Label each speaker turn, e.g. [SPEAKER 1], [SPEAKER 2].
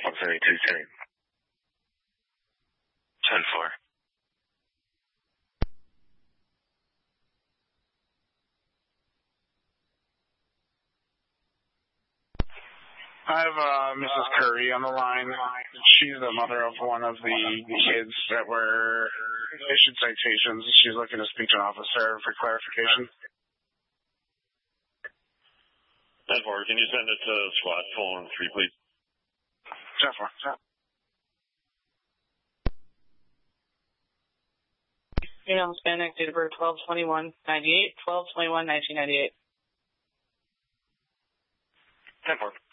[SPEAKER 1] 17210. 10-4.
[SPEAKER 2] I have Mrs. Curry on the line. She's the mother of one of the kids that were issued citations. She's looking to speak to an officer for clarification.
[SPEAKER 1] 10-4, can you send it to SWAT phone 3, please?
[SPEAKER 2] 10-4.
[SPEAKER 3] Female Hispanic, date of birth 12/21/98, 12/21/1998.
[SPEAKER 1] 10-4.